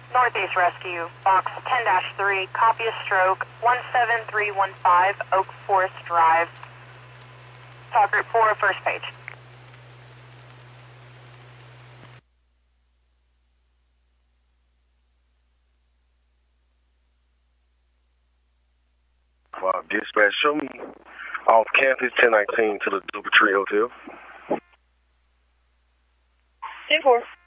Northeast Rescue, Box 10-3, copy a stroke, 17315 Oak Forest Drive. Talk Group 4, first page. Dispatch, show me off campus 1019 to the Double Tree Hotel. 10-4.